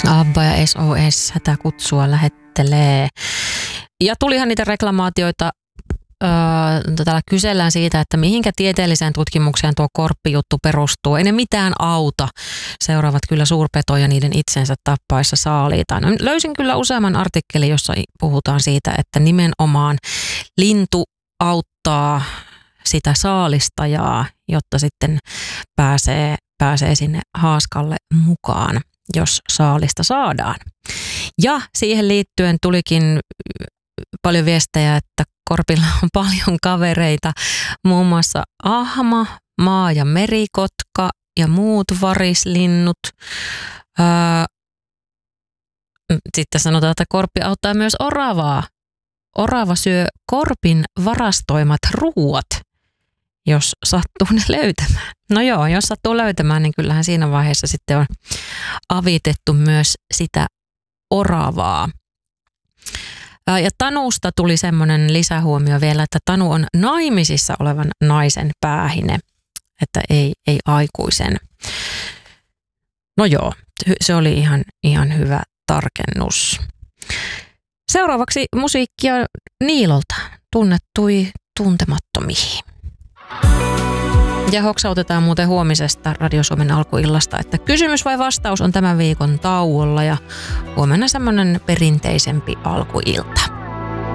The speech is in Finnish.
Abba ja SOS hätäkutsua lähettelee. Ja tulihan niitä reklamaatioita. Täällä kysellään siitä, että mihinkä tieteelliseen tutkimukseen tuo korppijuttu perustuu. Ei ne mitään auta. Seuraavat kyllä suurpetoja niiden itsensä tappaessa saaliitaan. No, löysin kyllä useamman artikkelin, jossa puhutaan siitä, että nimenomaan lintu auttaa sitä saalistajaa, jotta sitten pääsee sinne haaskalle mukaan, jos saalista saadaan. Ja siihen liittyen tulikin paljon viestejä, että korpilla on paljon kavereita, muun muassa ahma, maa- ja merikotka ja muut varislinnut. Sitten sanotaan, että korppi auttaa myös oravaa. Orava syö korpin varastoimat ruuat, jos sattuu ne löytämään. No joo, jos sattuu löytämään, niin kyllähän siinä vaiheessa sitten on avitettu myös sitä oravaa. Ja Tanusta tuli semmoinen lisähuomio vielä, että Tanu on naimisissa olevan naisen päähine, että ei aikuisen. No joo, se oli ihan hyvä tarkennus. Seuraavaksi musiikkia Niilolta, tunnettui tuntemattomiin. Ja hoksautetaan muuten huomisesta Radio Suomen alkuillasta, että kysymys vai vastaus on tämän viikon tauolla ja huomenna semmoinen perinteisempi alkuilta.